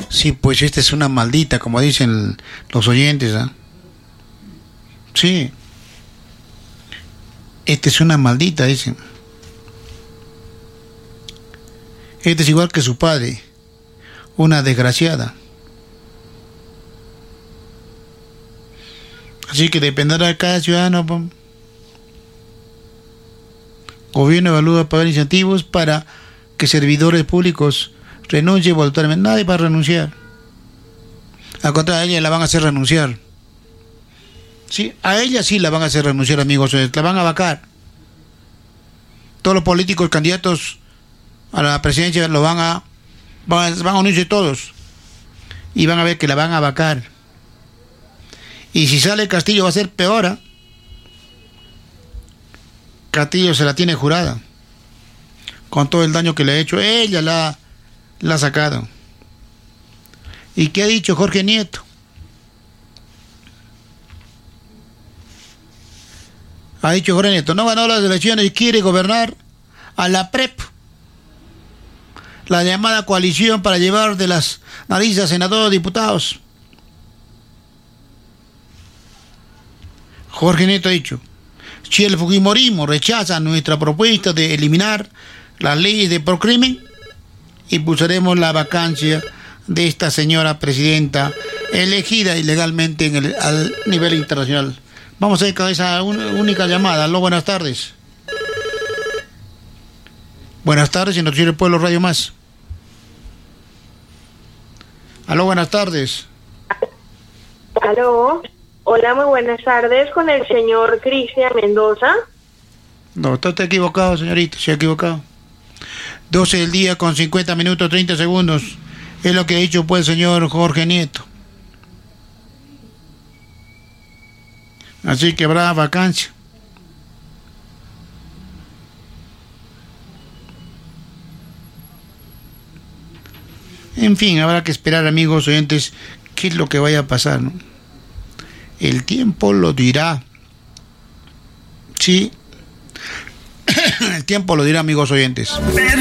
Sí, pues esta es una maldita, como dicen los oyentes, ¿ah? Sí, esta es una maldita, dicen. Esta es igual que su padre, una desgraciada. Así que dependerá de cada ciudadano. Gobierno evalúa pagar incentivos para que servidores públicos renuncien voluntariamente. Nadie va a renunciar. Al contrario, a ella la van a hacer renunciar. Sí, a ella sí la van a hacer renunciar, amigos. La van a vacar. Todos los políticos candidatos a la presidencia van a unirse todos. Y van a ver que la van a vacar. Y si sale Castillo va a ser peor, ¿eh? Castillo se la tiene jurada. Con todo el daño que le ha hecho, ella la ha sacado. ¿Y qué ha dicho Jorge Nieto? Ha dicho Jorge Nieto, no ganó las elecciones y quiere gobernar a la PREP, la llamada coalición para llevar de las narices a senadores, diputados. Jorge Nieto ha dicho, si el fujimorismo rechaza nuestra propuesta de eliminar las leyes de procrimen, impulsaremos la vacancia de esta señora presidenta elegida ilegalmente al nivel internacional. Vamos a ir con esa única llamada. Aló, buenas tardes. Buenas tardes, y Noticiero del Pueblo Radio Más. Aló, buenas tardes. Aló, hola, muy buenas tardes, con el señor Cristian Mendoza. No, está equivocado, señorita, se ha equivocado. 12 del día con 50 minutos 30 segundos. Es lo que ha dicho pues el señor Jorge Nieto. Así que habrá vacancia. En fin, habrá que esperar, amigos oyentes, qué es lo que vaya a pasar, ¿no? El tiempo lo dirá. Sí. El tiempo lo dirá, amigos oyentes.